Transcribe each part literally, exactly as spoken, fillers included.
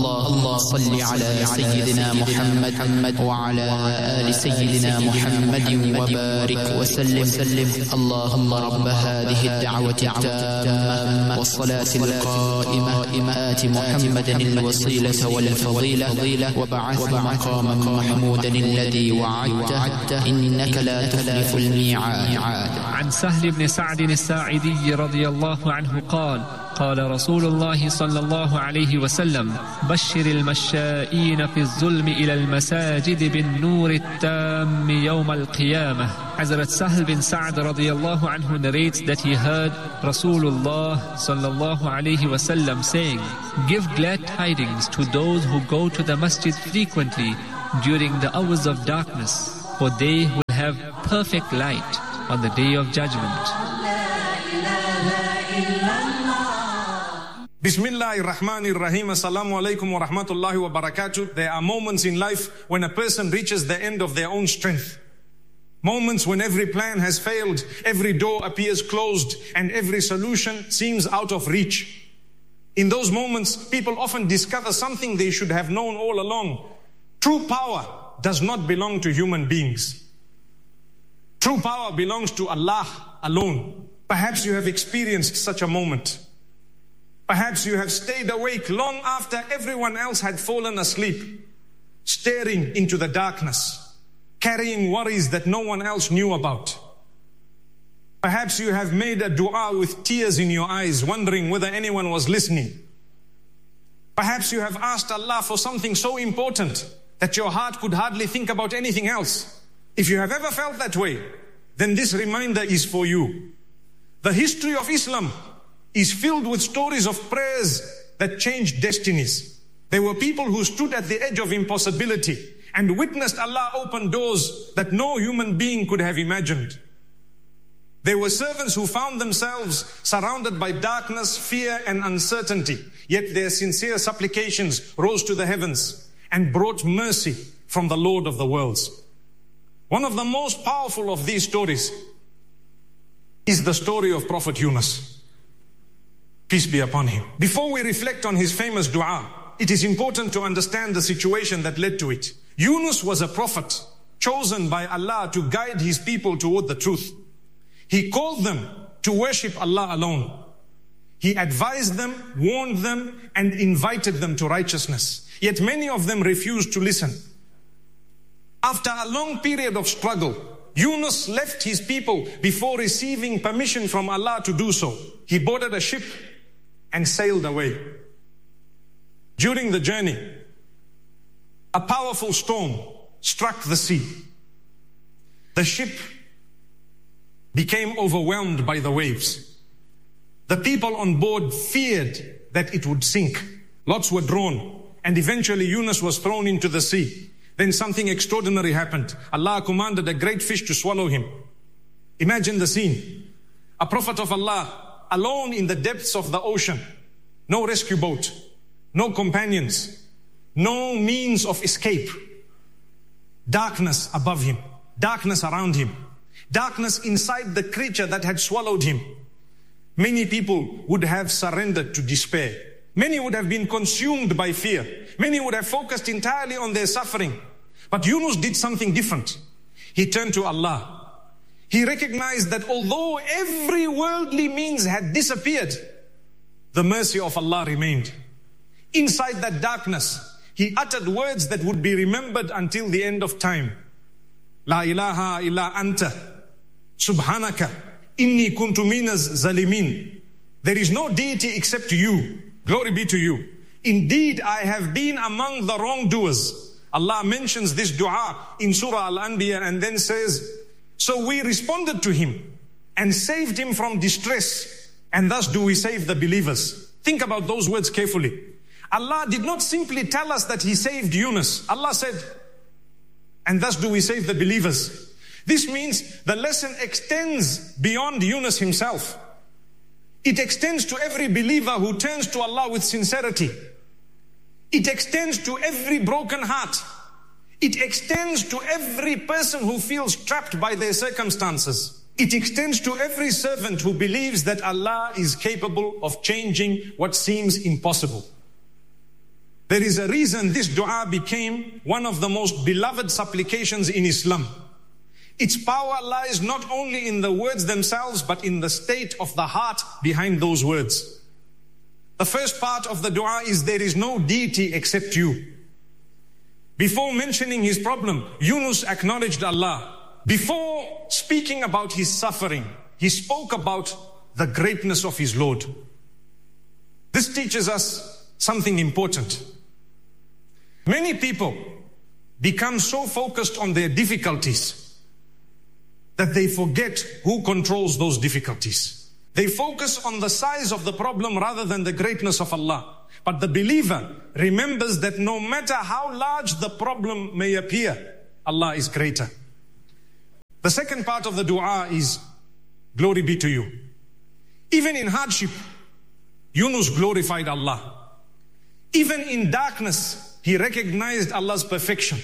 اللهم صل على سيدنا محمد وعلى آل سيدنا محمد وبارك وسلم. اللهم رب هذه الدعوة التامة والصلاة القائمة آت محمدا الوسيلة والفضيلة وبعث مقاما محمودا الذي وعدته إنك لا تخلف الميعاد. عن سهل بن سعد الساعدي رضي الله عنه قال قال رسول الله صلى الله عليه وسلم بشر المشائين في الظلم إلى المساجد بالنور التام يوم القيامة. Hazrat Sahl bin Sa'd radiyallahu anhu narrates that he heard Rasulullah sallallahu alayhi wasallam saying, give glad tidings to those who go to the masjid frequently during the hours of darkness, for they will have perfect light on the day of judgment. Bismillahir Rahmanir Rahim. Assalamu alaikum wa rahmatullahi wa barakatuh. There are moments in life when a person reaches the end of their own strength. Moments when every plan has failed, every door appears closed, and every solution seems out of reach. In those moments, people often discover something they should have known all along. True power does not belong to human beings. True power belongs to Allah alone. Perhaps you have experienced such a moment. Perhaps you have stayed awake long after everyone else had fallen asleep, staring into the darkness, carrying worries that no one else knew about. Perhaps you have made a dua with tears in your eyes, wondering whether anyone was listening. Perhaps you have asked Allah for something so important that your heart could hardly think about anything else. If you have ever felt that way, then this reminder is for you. The history of Islam is filled with stories of prayers that changed destinies. There were people who stood at the edge of impossibility and witnessed Allah open doors that no human being could have imagined. There were servants who found themselves surrounded by darkness, fear and uncertainty, yet their sincere supplications rose to the heavens and brought mercy from the Lord of the worlds. One of the most powerful of these stories is the story of Prophet Yunus. Peace be upon him. Before we reflect on his famous dua, it is important to understand the situation that led to it. Yunus was a prophet chosen by Allah to guide his people toward the truth. He called them to worship Allah alone. He advised them, warned them, and invited them to righteousness. Yet many of them refused to listen. After a long period of struggle, Yunus left his people before receiving permission from Allah to do so. He boarded a ship and sailed away. During the journey, a powerful storm struck the sea. The ship became overwhelmed by the waves. The people on board feared that it would sink. Lots were drawn, and eventually Yunus was thrown into the sea. Then something extraordinary happened. Allah commanded a great fish to swallow him. Imagine the scene. A prophet of Allah alone in the depths of the ocean. No rescue boat, no companions, no means of escape. Darkness above him, darkness around him, darkness inside the creature that had swallowed him. Many people would have surrendered to despair. Many would have been consumed by fear. Many would have focused entirely on their suffering. But Yunus did something different. He turned to Allah. He recognized that although every worldly means had disappeared, the mercy of Allah remained. Inside that darkness, he uttered words that would be remembered until the end of time. La ilaha illa anta, subhanaka, inni kuntu minas zalimin. There is no deity except you. Glory be to you. Indeed, I have been among the wrongdoers. Allah mentions this dua in Surah Al-Anbiya and then says, so we responded to him and saved him from distress, and thus do we save the believers. Think about those words carefully. Allah did not simply tell us that he saved Yunus. Allah said, and thus do we save the believers. This means the lesson extends beyond Yunus himself. It extends to every believer who turns to Allah with sincerity. It extends to every broken heart. It extends to every person who feels trapped by their circumstances. It extends to every servant who believes that Allah is capable of changing what seems impossible. There is a reason this dua became one of the most beloved supplications in Islam. Its power lies not only in the words themselves, but in the state of the heart behind those words. The first part of the dua is, there is no deity except you. Before mentioning his problem, Yunus acknowledged Allah. Before speaking about his suffering, he spoke about the greatness of his Lord. This teaches us something important. Many people become so focused on their difficulties that they forget who controls those difficulties. They focus on the size of the problem rather than the greatness of Allah. But the believer remembers that no matter how large the problem may appear, Allah is greater. The second part of the dua is, glory be to you. Even in hardship, Yunus glorified Allah. Even in darkness, he recognized Allah's perfection.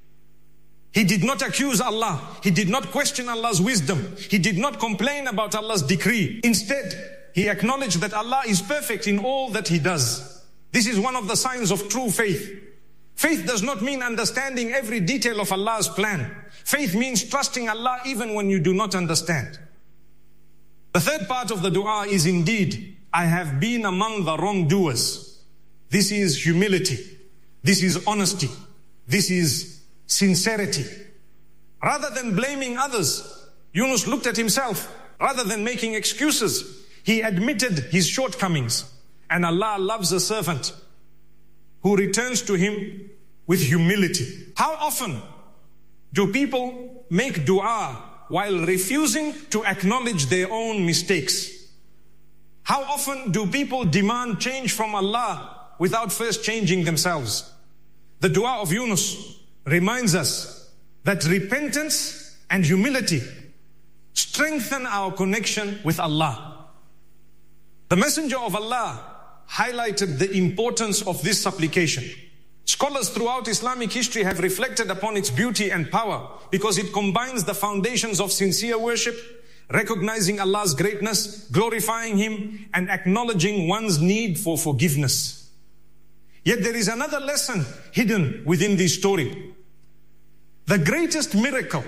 He did not accuse Allah. He did not question Allah's wisdom. He did not complain about Allah's decree. Instead, he acknowledged that Allah is perfect in all that he does. This is one of the signs of true faith. Faith does not mean understanding every detail of Allah's plan. Faith means trusting Allah even when you do not understand. The third part of the dua is, indeed, I have been among the wrongdoers. This is humility. This is honesty. This is sincerity. Rather than blaming others, Yunus looked at himself. Rather than making excuses, he admitted his shortcomings. And Allah loves a servant who returns to him with humility. How often do people make dua while refusing to acknowledge their own mistakes? How often do people demand change from Allah without first changing themselves? The dua of Yunus reminds us that repentance and humility strengthen our connection with Allah. The Messenger of Allah highlighted the importance of this supplication. Scholars throughout Islamic history have reflected upon its beauty and power because it combines the foundations of sincere worship, recognizing Allah's greatness, glorifying Him, and acknowledging one's need for forgiveness. Yet there is another lesson hidden within this story. The greatest miracle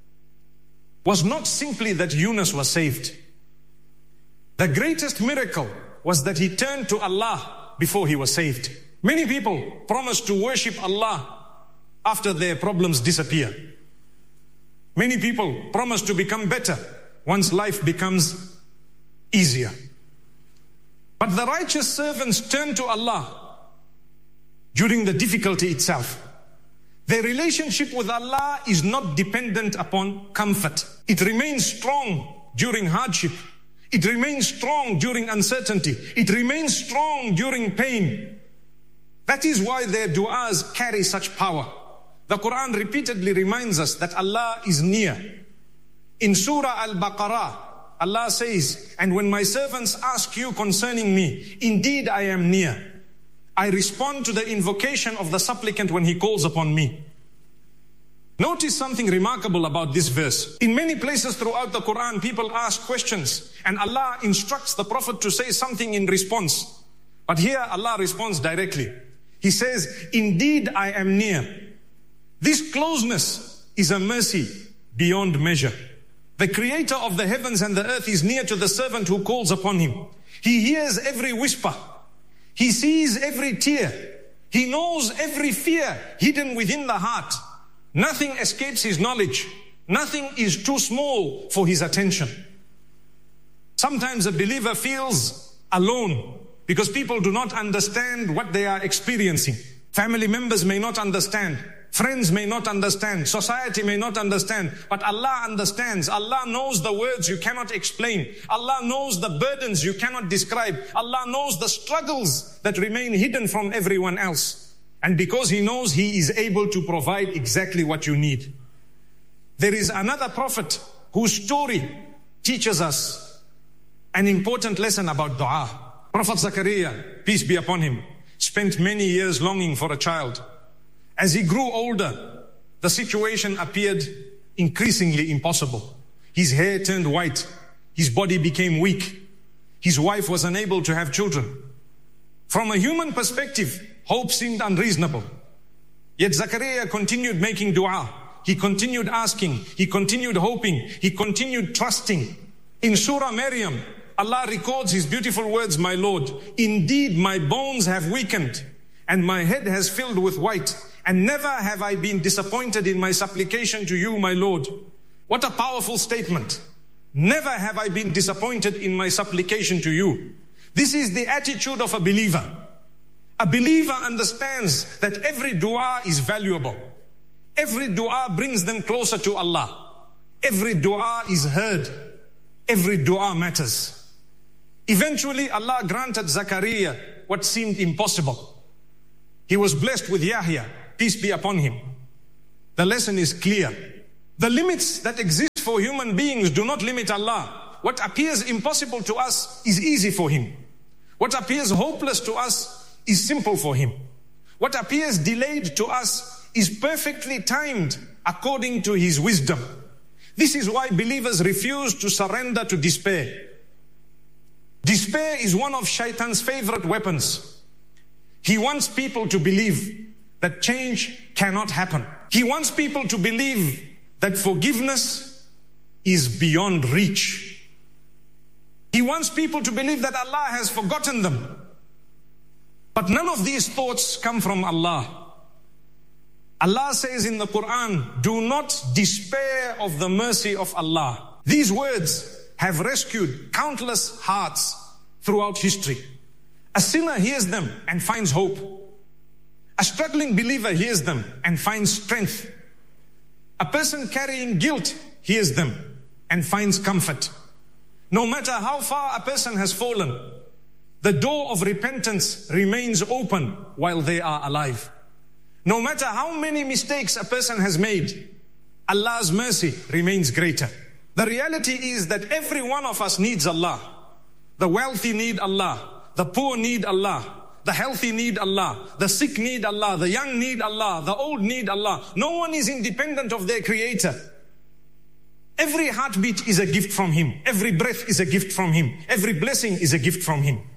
was not simply that Yunus was saved. The greatest miracle was that he turned to Allah before he was saved. Many people promise to worship Allah after their problems disappear. Many people promise to become better once life becomes easier. But the righteous servants turn to Allah during the difficulty itself. Their relationship with Allah is not dependent upon comfort. It remains strong during hardship. It remains strong during uncertainty. It remains strong during pain. That is why their du'as carry such power. The Quran repeatedly reminds us that Allah is near. In Surah Al-Baqarah, Allah says, and when my servants ask you concerning me, indeed I am near. I respond to the invocation of the supplicant when he calls upon me. Notice something remarkable about this verse. In many places throughout the Quran, people ask questions and Allah instructs the Prophet to say something in response. But here Allah responds directly. He says, indeed I am near. This closeness is a mercy beyond measure. The creator of the heavens and the earth is near to the servant who calls upon him. He hears every whisper. He sees every tear. He knows every fear hidden within the heart. Nothing escapes his knowledge. Nothing is too small for his attention. Sometimes a believer feels alone because people do not understand what they are experiencing. Family members may not understand. Friends may not understand. Society may not understand. But Allah understands. Allah knows the words you cannot explain. Allah knows the burdens you cannot describe. Allah knows the struggles that remain hidden from everyone else. And because He knows, He is able to provide exactly what you need. There is another prophet whose story teaches us an important lesson about dua. Prophet Zakaria, peace be upon him, spent many years longing for a child. As he grew older, the situation appeared increasingly impossible. His hair turned white. His body became weak. His wife was unable to have children. From a human perspective, Hope seemed unreasonable. Yet Zakaria continued making dua. He continued asking. He continued hoping. He continued trusting. In Surah Maryam, Allah records His beautiful words, "My Lord, indeed my bones have weakened and my head has filled with white, and never have I been disappointed in my supplication to you, my Lord." What a powerful statement. Never have I been disappointed in my supplication to you. This is the attitude of a believer. A believer understands that every dua is valuable. Every dua brings them closer to Allah. Every dua is heard. Every dua matters. Eventually, Allah granted Zakaria what seemed impossible. He was blessed with Yahya, peace be upon him. The lesson is clear. The limits that exist for human beings do not limit Allah. What appears impossible to us is easy for Him. What appears hopeless to us is simple for Him. What appears delayed to us is perfectly timed according to His wisdom. This is why believers refuse to surrender to despair. Despair is one of Shaitan's favorite weapons. He wants people to believe that change cannot happen. He wants people to believe that forgiveness is beyond reach. He wants people to believe that Allah has forgotten them. But none of these thoughts come from Allah. Allah says in the Quran, "Do not despair of the mercy of Allah." These words have rescued countless hearts throughout history. A sinner hears them and finds hope. A struggling believer hears them and finds strength. A person carrying guilt hears them and finds comfort. No matter how far a person has fallen, the door of repentance remains open while they are alive. No matter how many mistakes a person has made, Allah's mercy remains greater. The reality is that every one of us needs Allah. The wealthy need Allah. The poor need Allah. The healthy need Allah. The sick need Allah. The young need Allah. The old need Allah. No one is independent of their Creator. Every heartbeat is a gift from Him. Every breath is a gift from Him. Every blessing is a gift from Him.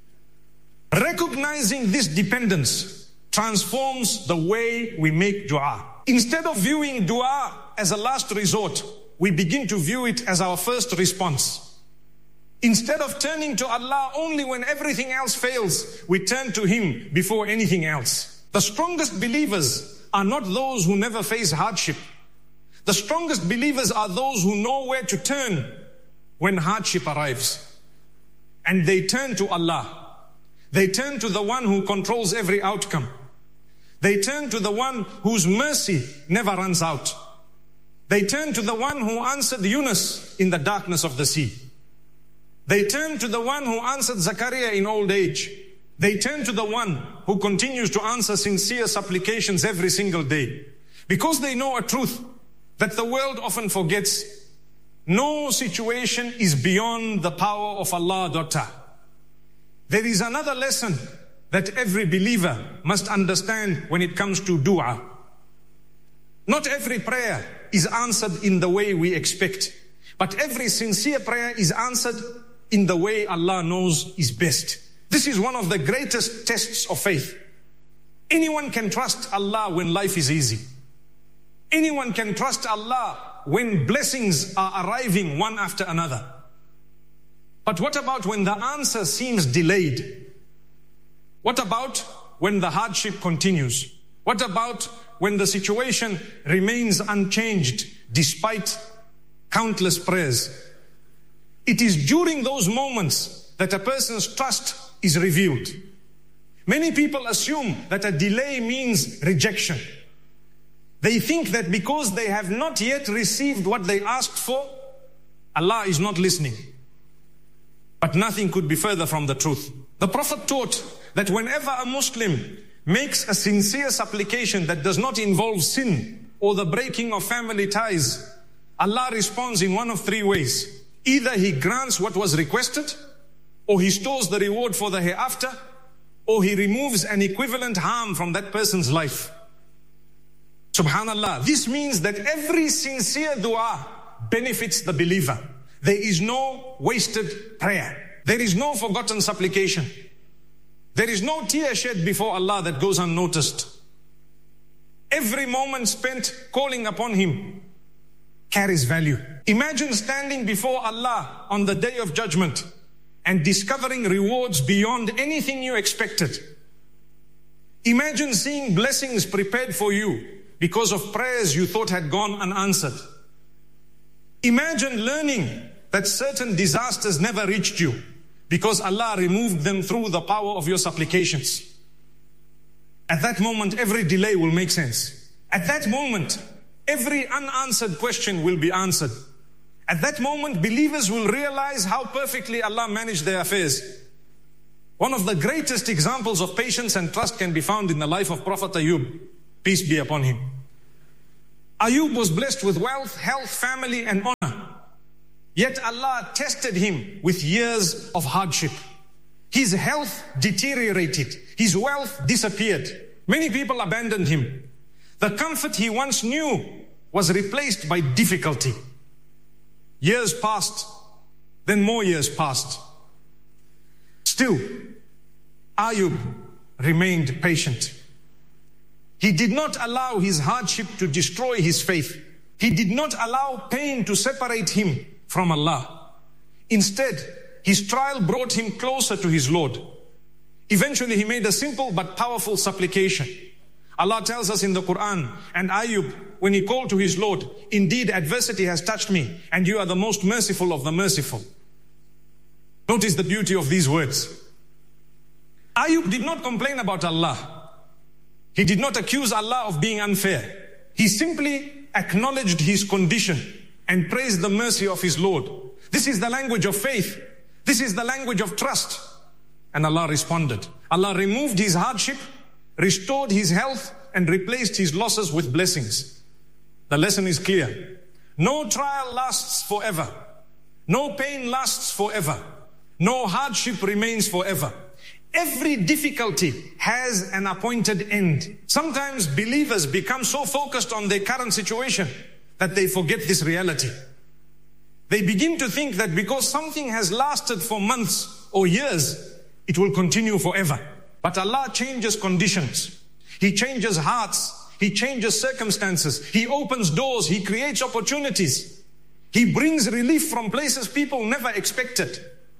Recognizing this dependence transforms the way we make dua. Instead of viewing dua as a last resort, we begin to view it as our first response. Instead of turning to Allah only when everything else fails, we turn to Him before anything else. The strongest believers are not those who never face hardship. The strongest believers are those who know where to turn when hardship arrives. And they turn to Allah. They turn to the one who controls every outcome. They turn to the one whose mercy never runs out. They turn to the one who answered Yunus in the darkness of the sea. They turn to the one who answered Zakaria in old age. They turn to the one who continues to answer sincere supplications every single day. Because they know a truth that the world often forgets. No situation is beyond the power of Allah, daughter. There is another lesson that every believer must understand when it comes to dua. Not every prayer is answered in the way we expect, but every sincere prayer is answered in the way Allah knows is best. This is one of the greatest tests of faith. Anyone can trust Allah when life is easy. Anyone can trust Allah when blessings are arriving one after another. But what about when the answer seems delayed? What about when the hardship continues? What about when the situation remains unchanged despite countless prayers? It is during those moments that a person's trust is revealed. Many people assume that a delay means rejection. They think that because they have not yet received what they asked for, Allah is not listening. But nothing could be further from the truth. The Prophet taught that whenever a Muslim makes a sincere supplication that does not involve sin or the breaking of family ties, Allah responds in one of three ways. Either He grants what was requested, or He stores the reward for the hereafter, or He removes an equivalent harm from that person's life. Subhanallah. This means that every sincere dua benefits the believer. There is no wasted prayer. There is no forgotten supplication. There is no tear shed before Allah that goes unnoticed. Every moment spent calling upon Him carries value. Imagine standing before Allah on the Day of Judgment and discovering rewards beyond anything you expected. Imagine seeing blessings prepared for you because of prayers you thought had gone unanswered. Imagine learning that certain disasters never reached you because Allah removed them through the power of your supplications. At that moment, every delay will make sense. At that moment, every unanswered question will be answered. At that moment, believers will realize how perfectly Allah managed their affairs. One of the greatest examples of patience and trust can be found in the life of Prophet Ayub, peace be upon him. Ayub was blessed with wealth, health, family and honor. Yet Allah tested him with years of hardship. His health deteriorated. His wealth disappeared. Many people abandoned him. The comfort he once knew was replaced by difficulty. Years passed, then more years passed. Still, Ayub remained patient. He did not allow his hardship to destroy his faith. He did not allow pain to separate him from Allah. Instead, his trial brought him closer to his Lord. Eventually, he made a simple but powerful supplication. Allah tells us in the Quran, and Ayub, when he called to his Lord, indeed adversity has touched me, and you are the most merciful of the merciful. Notice the beauty of these words. Ayub did not complain about Allah. He did not accuse Allah of being unfair. He simply acknowledged his condition and praised the mercy of his Lord. This is the language of faith. This is the language of trust. And Allah responded. Allah removed his hardship, restored his health, and replaced his losses with blessings. The lesson is clear. No trial lasts forever. No pain lasts forever. No hardship remains forever. Every difficulty has an appointed end. Sometimes believers become so focused on their current situation that they forget this reality. They begin to think that because something has lasted for months or years, it will continue forever. But Allah changes conditions. He changes hearts. He changes circumstances. He opens doors. He creates opportunities. He brings relief from places people never expected.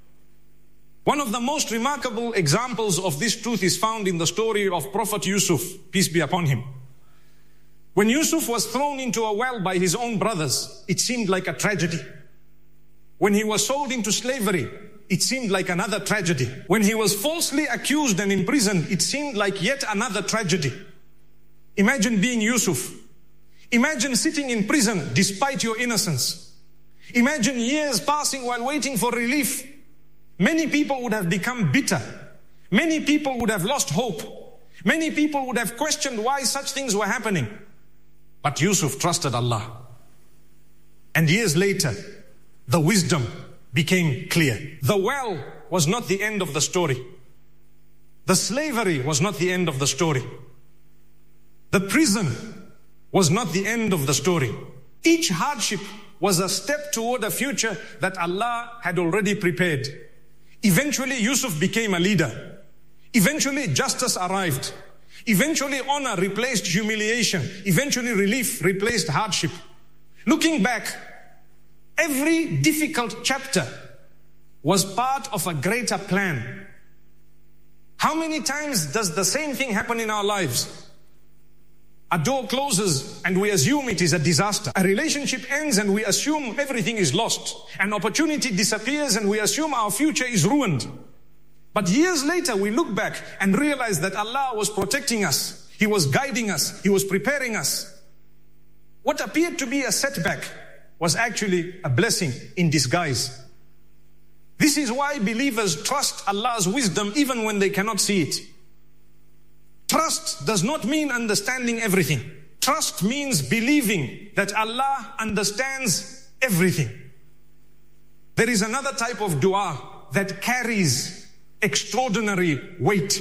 One of the most remarkable examples of this truth is found in the story of Prophet Yusuf, peace be upon him. When Yusuf was thrown into a well by his own brothers, it seemed like a tragedy. When he was sold into slavery, it seemed like another tragedy. When he was falsely accused and imprisoned, it seemed like yet another tragedy. Imagine being Yusuf. Imagine sitting in prison despite your innocence. Imagine years passing while waiting for relief. Many people would have become bitter. Many people would have lost hope. Many people would have questioned why such things were happening. But Yusuf trusted Allah. And years later, the wisdom became clear. The well was not the end of the story. The slavery was not the end of the story. The prison was not the end of the story. Each hardship was a step toward a future that Allah had already prepared. Eventually, Yusuf became a leader. Eventually, justice arrived. Eventually, honor replaced humiliation. Eventually, relief replaced hardship. Looking back, every difficult chapter was part of a greater plan. How many times does the same thing happen in our lives? A door closes and we assume it is a disaster. A relationship ends and we assume everything is lost. An opportunity disappears and we assume our future is ruined. But years later we look back and realize that Allah was protecting us. He was guiding us. He was preparing us. What appeared to be a setback was actually a blessing in disguise. This is why believers trust Allah's wisdom even when they cannot see it. Trust does not mean understanding everything. Trust means believing that Allah understands everything. There is another type of dua that carries extraordinary weight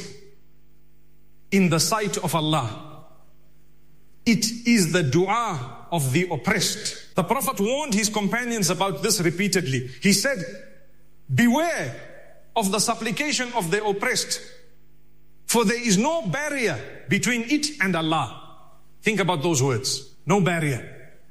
in the sight of Allah. It is the dua of the oppressed. The Prophet warned his companions about this repeatedly. He said, beware of the supplication of the oppressed. For there is no barrier between it and Allah. Think about those words. No barrier.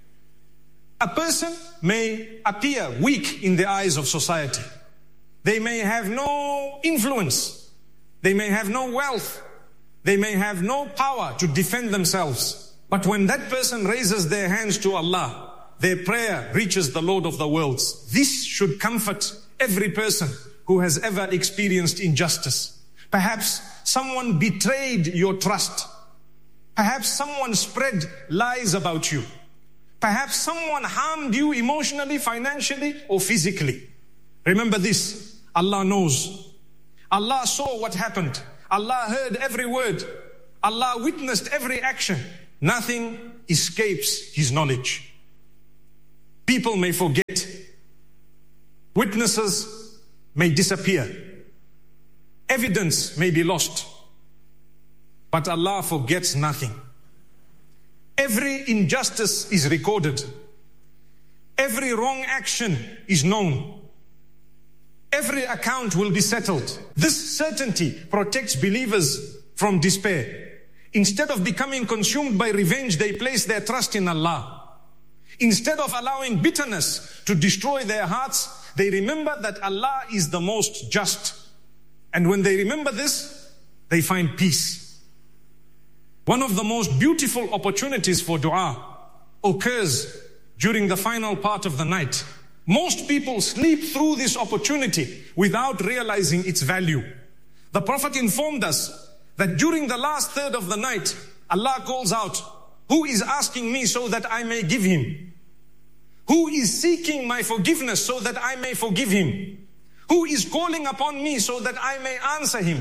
A person may appear weak in the eyes of society. They may have no influence. They may have no wealth. They may have no power to defend themselves. But when that person raises their hands to Allah, their prayer reaches the Lord of the worlds. This should comfort every person who has ever experienced injustice. Perhaps someone betrayed your trust. Perhaps someone spread lies about you. Perhaps someone harmed you emotionally, financially, or physically. Remember this, Allah knows. Allah saw what happened. Allah heard every word. Allah witnessed every action. Nothing escapes His knowledge. People may forget. Witnesses may disappear. Evidence may be lost. But Allah forgets nothing. Every injustice is recorded. Every wrong action is known. Every account will be settled. This certainty protects believers from despair. Instead of becoming consumed by revenge, they place their trust in Allah. Instead of allowing bitterness to destroy their hearts, they remember that Allah is the most just. And when they remember this, they find peace. One of the most beautiful opportunities for dua occurs during the final part of the night. Most people sleep through this opportunity without realizing its value. The Prophet informed us that during the last third of the night, Allah calls out, "Who is asking me so that I may give him? Who is seeking my forgiveness so that I may forgive him? Who is calling upon me so that I may answer him?"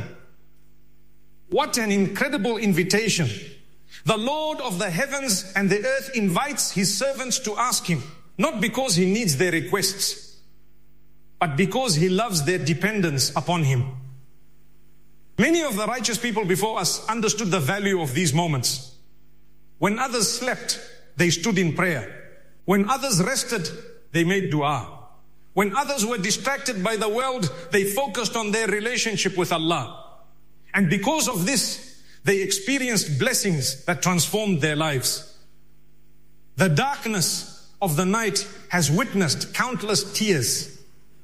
What an incredible invitation. The Lord of the heavens and the earth invites His servants to ask Him, not because He needs their requests, but because He loves their dependence upon Him. Many of the righteous people before us understood the value of these moments. When others slept, they stood in prayer. When others rested, they made dua. When others were distracted by the world, they focused on their relationship with Allah. And because of this, they experienced blessings that transformed their lives. The darkness of the night has witnessed countless tears.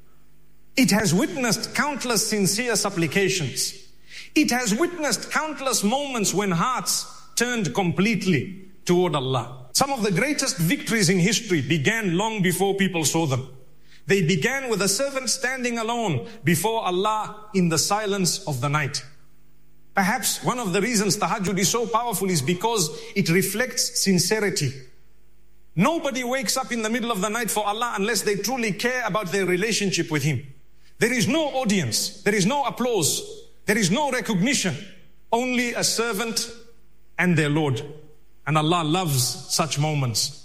It has witnessed countless sincere supplications. It has witnessed countless moments when hearts turned completely toward Allah. Some of the greatest victories in history began long before people saw them. They began with a servant standing alone before Allah in the silence of the night. Perhaps one of the reasons tahajjud is so powerful is because it reflects sincerity. Nobody wakes up in the middle of the night for Allah unless they truly care about their relationship with Him. There is no audience, there is no applause, there is no recognition, only a servant and their Lord. And Allah loves such moments.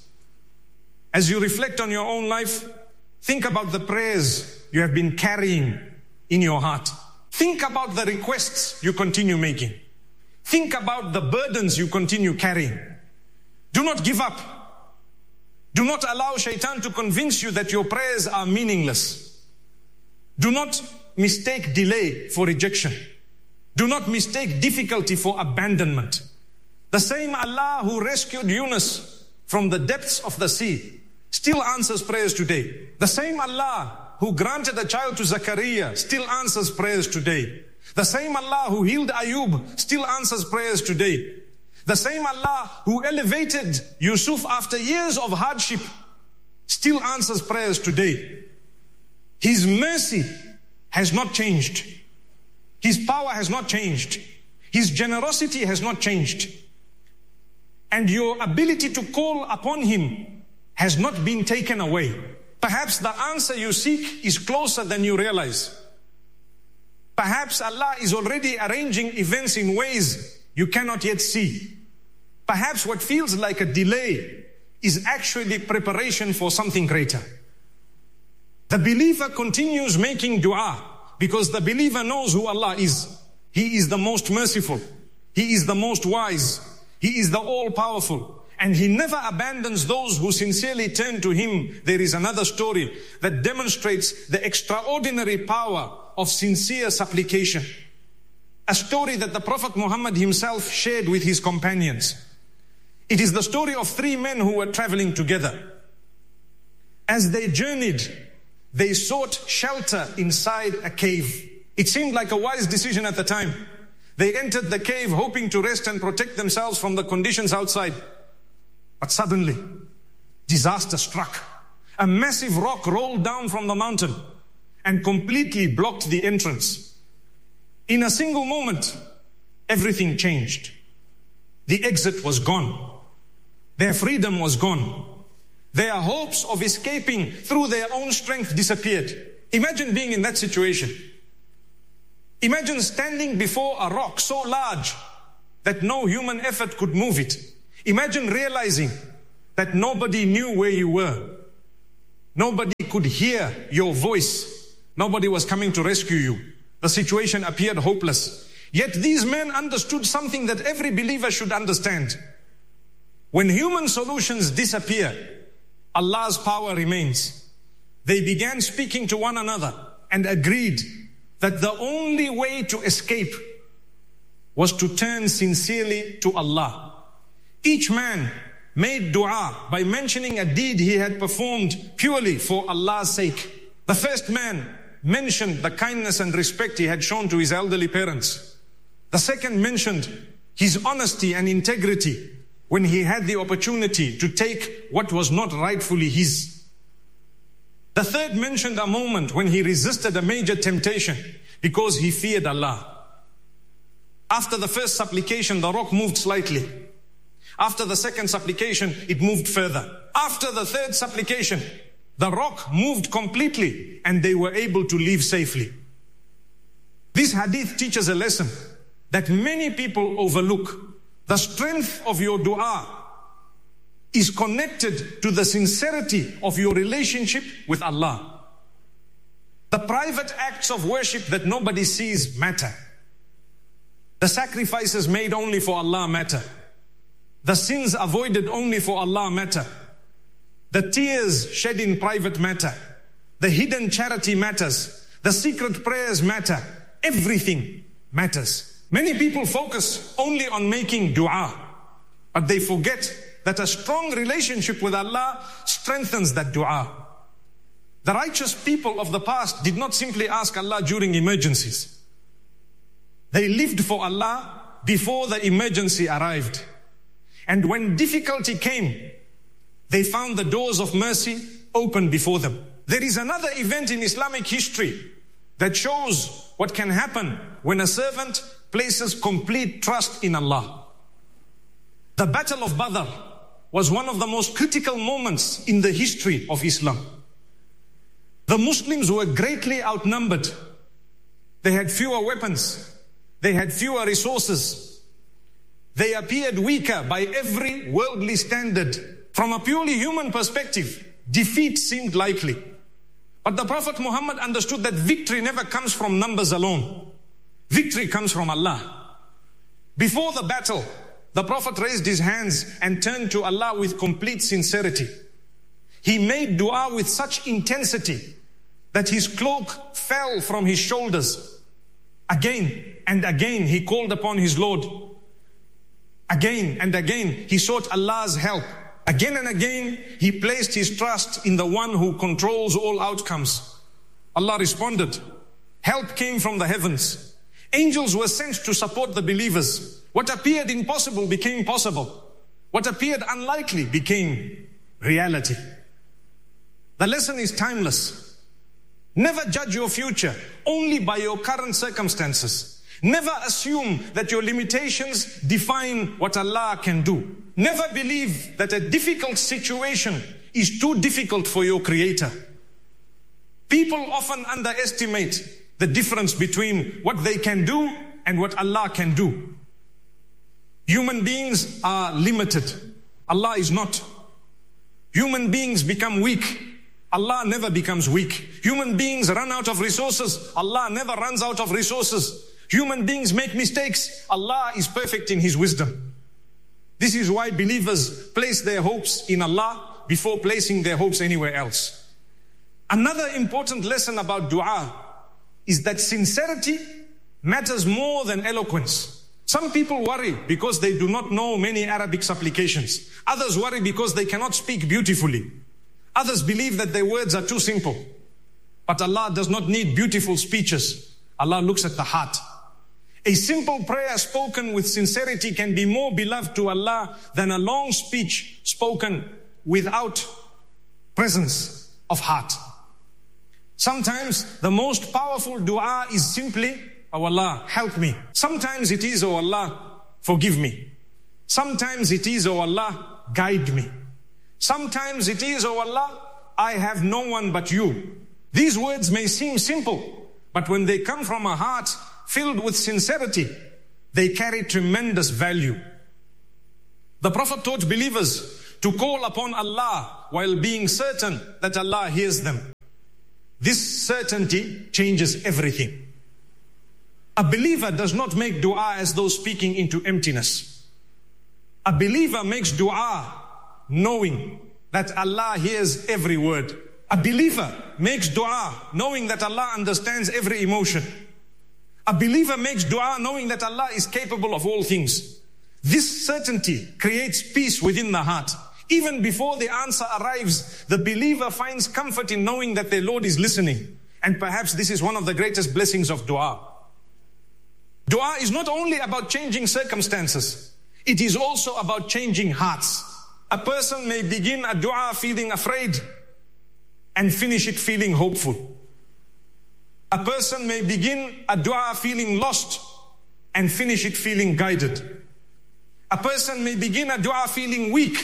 As you reflect on your own life, think about the prayers you have been carrying in your heart. Think about the requests you continue making. Think about the burdens you continue carrying. Do not give up. Do not allow shaitan to convince you that your prayers are meaningless. Do not mistake delay for rejection. Do not mistake difficulty for abandonment. The same Allah who rescued Yunus from the depths of the sea still answers prayers today. The same Allah who granted a child to Zakaria still answers prayers today. The same Allah who healed Ayub still answers prayers today. The same Allah who elevated Yusuf after years of hardship still answers prayers today. His mercy has not changed. His power has not changed. His generosity has not changed. And your ability to call upon Him has not been taken away. Perhaps the answer you seek is closer than you realize. Perhaps Allah is already arranging events in ways you cannot yet see. Perhaps what feels like a delay is actually preparation for something greater. The believer continues making dua because the believer knows who Allah is. He is the most merciful. He is the most wise. He is the all-powerful. And He never abandons those who sincerely turn to Him. There is another story that demonstrates the extraordinary power of sincere supplication. a story that the Prophet Muhammad himself shared with his companions. It is the story of three men who were traveling together. As they journeyed, they sought shelter inside a cave. It seemed like a wise decision at the time. They entered the cave hoping to rest and protect themselves from the conditions outside. But suddenly, disaster struck. A massive rock rolled down from the mountain and completely blocked the entrance. In a single moment, everything changed. The exit was gone. Their freedom was gone. Their hopes of escaping through their own strength disappeared. Imagine being in that situation. Imagine standing before a rock so large that no human effort could move it. Imagine realizing that nobody knew where you were. Nobody could hear your voice. Nobody was coming to rescue you. The situation appeared hopeless. Yet these men understood something that every believer should understand. When human solutions disappear, Allah's power remains. They began speaking to one another and agreed that the only way to escape was to turn sincerely to Allah. Each man made dua by mentioning a deed he had performed purely for Allah's sake. The first man mentioned the kindness and respect he had shown to his elderly parents. The second mentioned his honesty and integrity when he had the opportunity to take what was not rightfully his. The third mentioned a moment when he resisted a major temptation because he feared Allah. After the first supplication, the rock moved slightly. After the second supplication, it moved further. After the third supplication, the rock moved completely and they were able to leave safely. This hadith teaches a lesson that many people overlook. The strength of your dua is connected to the sincerity of your relationship with Allah. The private acts of worship that nobody sees matter. The sacrifices made only for Allah matter. The sins avoided only for Allah matter. The tears shed in private matter. The hidden charity matters. The secret prayers matter. Everything matters. Many people focus only on making dua, but they forget that a strong relationship with Allah strengthens that dua. The righteous people of the past did not simply ask Allah during emergencies. They lived for Allah before the emergency arrived. And when difficulty came, they found the doors of mercy open before them. There is another event in Islamic history that shows what can happen when a servant places complete trust in Allah. The Battle of Badr was one of the most critical moments in the history of Islam. The Muslims were greatly outnumbered. They had fewer weapons. They had fewer resources. They appeared weaker by every worldly standard. From a purely human perspective, defeat seemed likely. But the Prophet Muhammad understood that victory never comes from numbers alone. Victory comes from Allah. Before the battle, the Prophet raised his hands and turned to Allah with complete sincerity. He made dua with such intensity that his cloak fell from his shoulders. Again and again he called upon his Lord. Again and again he sought Allah's help. Again and again he placed his trust in the one who controls all outcomes. Allah responded. Help came from the heavens. Angels were sent to support the believers. What appeared impossible became possible. What appeared unlikely became reality. The lesson is timeless. Never judge your future only by your current circumstances. Never assume that your limitations define what Allah can do. Never believe that a difficult situation is too difficult for your Creator. People often underestimate the difference between what they can do and what Allah can do. Human beings are limited. Allah is not. Human beings become weak. Allah never becomes weak. Human beings run out of resources. Allah never runs out of resources. Human beings make mistakes. Allah is perfect in His wisdom. This is why believers place their hopes in Allah before placing their hopes anywhere else. Another important lesson about dua is that sincerity matters more than eloquence. Some people worry because they do not know many Arabic supplications. Others worry because they cannot speak beautifully. Others believe that their words are too simple. But Allah does not need beautiful speeches. Allah looks at the heart. A simple prayer spoken with sincerity can be more beloved to Allah than a long speech spoken without presence of heart. Sometimes the most powerful dua is simply, "Oh Allah, help me." Sometimes it is, "Oh Allah, forgive me." Sometimes it is, "Oh Allah, guide me." Sometimes it is, "Oh Allah, I have no one but you." These words may seem simple, but when they come from a heart filled with sincerity, they carry tremendous value. The Prophet taught believers to call upon Allah while being certain that Allah hears them. This certainty changes everything. A believer does not make dua as though speaking into emptiness. A believer makes dua knowing that Allah hears every word. A believer makes dua knowing that Allah understands every emotion. A believer makes dua knowing that Allah is capable of all things. This certainty creates peace within the heart. Even before the answer arrives, the believer finds comfort in knowing that their Lord is listening. And perhaps this is one of the greatest blessings of dua. Dua is not only about changing circumstances, it is also about changing hearts. A person may begin a dua feeling afraid and finish it feeling hopeful. A person may begin a dua feeling lost and finish it feeling guided. A person may begin a dua feeling weak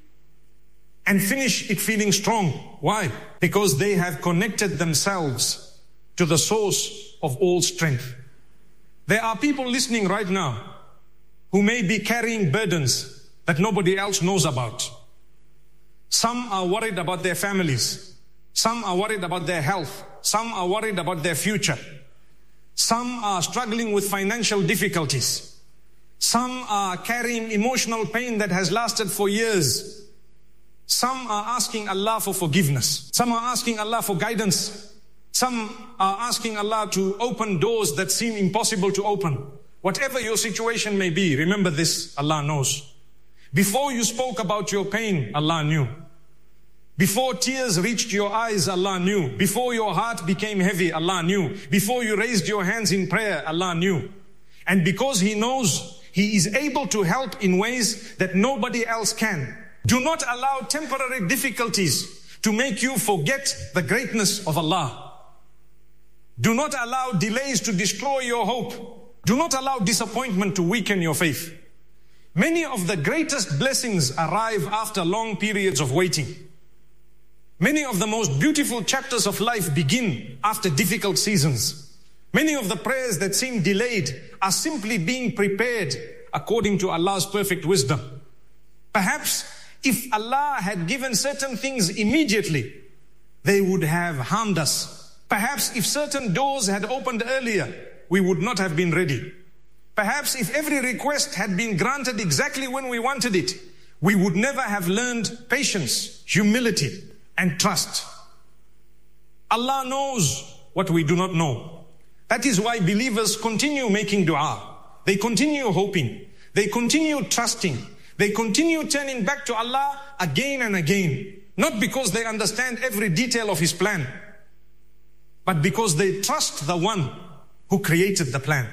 and finish it feeling strong. Why? Because they have connected themselves to the source of all strength. There are people listening right now who may be carrying burdens that nobody else knows about. Some are worried about their families. Some are worried about their health. Some are worried about their future. Some are struggling with financial difficulties. Some are carrying emotional pain that has lasted for years. Some are asking Allah for forgiveness. Some are asking Allah for guidance. Some are asking Allah to open doors that seem impossible to open. Whatever your situation may be, remember this, Allah knows. Before you spoke about your pain, Allah knew. Before tears reached your eyes, Allah knew. Before your heart became heavy, Allah knew. Before you raised your hands in prayer, Allah knew. And because He knows, He is able to help in ways that nobody else can. Do not allow temporary difficulties to make you forget the greatness of Allah. Do not allow delays to destroy your hope. Do not allow disappointment to weaken your faith. Many of the greatest blessings arrive after long periods of waiting. Many of the most beautiful chapters of life begin after difficult seasons. Many of the prayers that seem delayed are simply being prepared according to Allah's perfect wisdom. Perhaps if Allah had given certain things immediately, they would have harmed us. Perhaps if certain doors had opened earlier, we would not have been ready. Perhaps if every request had been granted exactly when we wanted it, we would never have learned patience, humility, and trust. Allah knows what we do not know. That is why believers continue making dua. They continue hoping. They continue trusting. They continue turning back to Allah again and again. Not because they understand every detail of His plan, but because they trust the one who created the plan.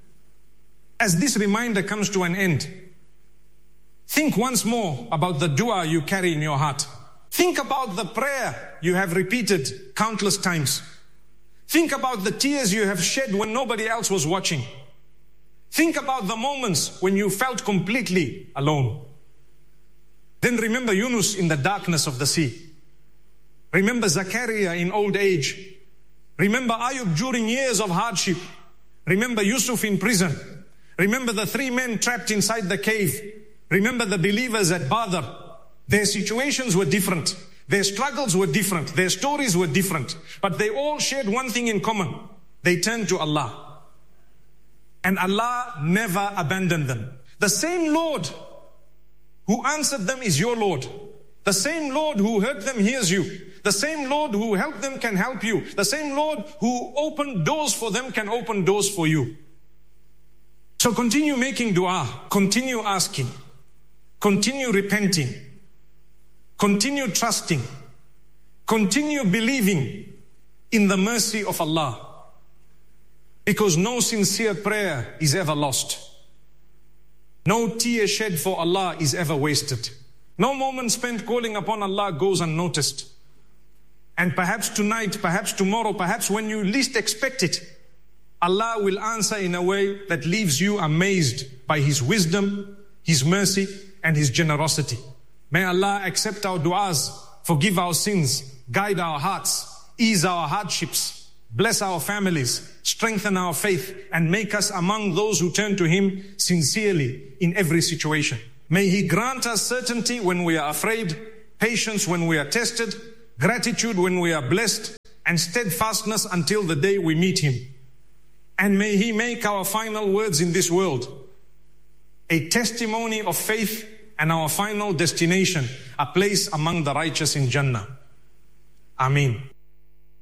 As this reminder comes to an end, think once more about the dua you carry in your heart. Think about the prayer you have repeated countless times. Think about the tears you have shed when nobody else was watching. Think about the moments when you felt completely alone. Then remember Yunus in the darkness of the sea. Remember Zachariah in old age. Remember Ayub during years of hardship. Remember Yusuf in prison. Remember the three men trapped inside the cave. Remember the believers at Badr. Their situations were different. Their struggles were different. Their stories were different. But they all shared one thing in common. They turned to Allah. And Allah never abandoned them. The same Lord who answered them is your Lord. The same Lord who heard them hears you. The same Lord who helped them can help you. The same Lord who opened doors for them can open doors for you. So continue making dua, continue asking, continue repenting, continue trusting, continue believing in the mercy of Allah. Because no sincere prayer is ever lost. No tear shed for Allah is ever wasted. No moment spent calling upon Allah goes unnoticed. And perhaps tonight, perhaps tomorrow, perhaps when you least expect it, Allah will answer in a way that leaves you amazed by His wisdom, His mercy, and His generosity. May Allah accept our du'as, forgive our sins, guide our hearts, ease our hardships, bless our families, strengthen our faith, and make us among those who turn to Him sincerely in every situation. May He grant us certainty when we are afraid, patience when we are tested, gratitude when we are blessed, and steadfastness until the day we meet Him. And may He make our final words in this world a testimony of faith, and our final destination a place among the righteous in Jannah. Ameen.